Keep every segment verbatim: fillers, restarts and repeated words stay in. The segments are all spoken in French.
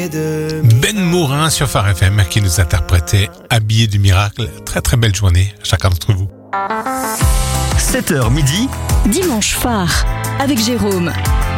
de... Ben Mourin sur Phare F M qui nous interprétait Habillé du miracle. Très très belle journée à chacun d'entre vous. sept heures midi. Dimanche Phare avec Jérôme.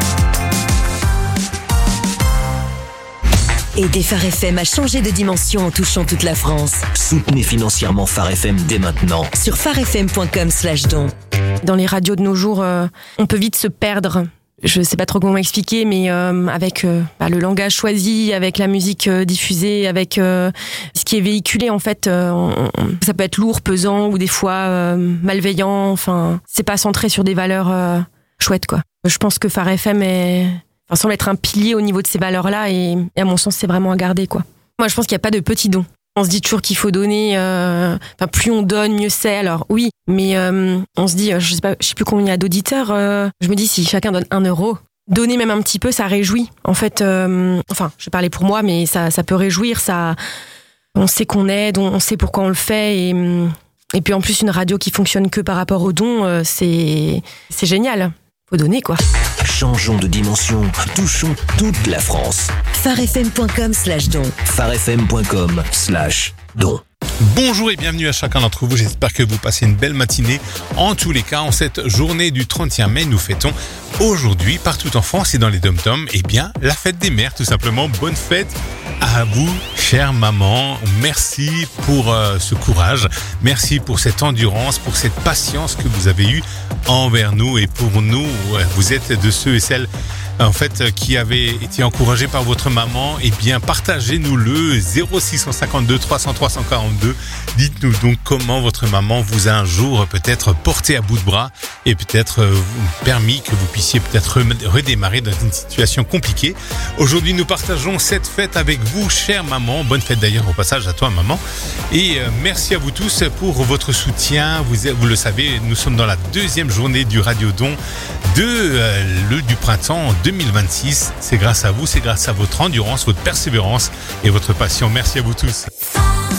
Aider Phare F M à changer de dimension en touchant toute la France. Soutenez financièrement Phare F M dès maintenant. Sur pharefm point com slash don. Dans les radios de nos jours, euh, on peut vite se perdre. Je sais pas trop comment expliquer, mais euh, avec euh, bah, le langage choisi, avec la musique euh, diffusée, avec euh, ce qui est véhiculé, en fait, euh, on, on, ça peut être lourd, pesant ou des fois euh, malveillant. Enfin, c'est pas centré sur des valeurs euh, chouettes, quoi. Je pense que Phare F M est, enfin, semble être un pilier au niveau de ces valeurs-là, et, et à mon sens, c'est vraiment à garder, quoi. Moi, je pense qu'il n'y a pas de petits dons. On se dit toujours qu'il faut donner, euh, enfin plus on donne, mieux c'est. Alors oui, mais euh, on se dit, je sais pas, je sais plus combien il y a d'auditeurs. Euh, je me dis si chacun donne un euro, donner même un petit peu, ça réjouit. En fait, euh, enfin, je vais parler pour moi, mais ça, ça peut réjouir. Ça, on sait qu'on aide, on sait pourquoi on le fait, et et puis en plus une radio qui fonctionne que par rapport aux dons, euh, c'est c'est génial. Faut donner, quoi. Changeons de dimension, touchons toute la France. pharefm point com slash don. pharefm point com slash don. Bonjour et bienvenue à chacun d'entre vous, j'espère que vous passez une belle matinée. En tous les cas, en cette journée du trente et un mai, nous fêtons aujourd'hui, partout en France et dans les dom-toms, eh bien, la fête des mères, tout simplement. Bonne fête à vous, chère maman. Merci pour euh, ce courage, merci pour cette endurance, pour cette patience que vous avez eue envers nous et pour nous. Vous êtes de ceux et celles en fait, qui avait été encouragé par votre maman, eh bien, partagez-nous-le, zéro six cent cinquante-deux trois cents trois cent quarante-deux. Dites-nous donc comment votre maman vous a un jour peut-être porté à bout de bras et peut-être euh, permis que vous puissiez peut-être redémarrer dans une situation compliquée. Aujourd'hui, nous partageons cette fête avec vous, chère maman. Bonne fête d'ailleurs au passage à toi, maman. Et euh, merci à vous tous pour votre soutien. Vous, vous le savez, nous sommes dans la deuxième journée du Radio Don de, euh, le, du printemps deux mille vingt-six. C'est grâce à vous, c'est grâce à votre endurance, votre persévérance et votre passion. Merci à vous tous.